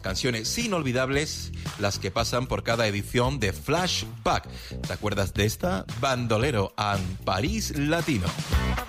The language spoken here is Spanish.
canciones inolvidables, las que pasan por cada edición de Flashback. ¿Te acuerdas de esta? Bandolero and París Latino.